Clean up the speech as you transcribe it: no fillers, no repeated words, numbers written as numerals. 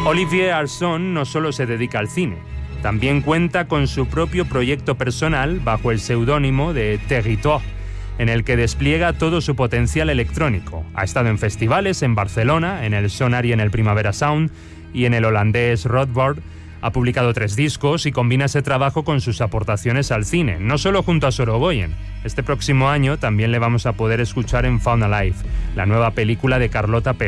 Olivier Arson no solo se dedica al cine, también cuenta con su propio proyecto personal bajo el seudónimo de Territoire, en el que despliega todo su potencial electrónico. Ha estado en festivales en Barcelona, en el Sonar y en el Primavera Sound, y en el holandés Rothbard. Ha publicado 3 discos y combina ese trabajo con sus aportaciones al cine, no solo junto a Sorogoyen. Este próximo año también le vamos a poder escuchar en Fauna Life, la nueva película de Carlota Pérez.